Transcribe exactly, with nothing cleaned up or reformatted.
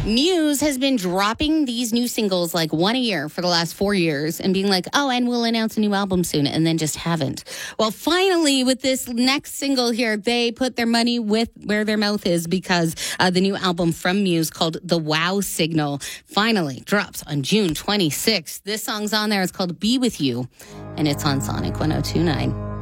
Muse has been dropping these new singles like one a year for the last four years and being like, oh, and we'll announce a new album soon, and then just haven't. Well, finally, with this next single here, they put their money with where their mouth is because uh, the new album from Muse called The Wow Signal finally drops on June twenty-sixth. This song's on there. It's called Be With You, and it's on Sonic one oh two point nine.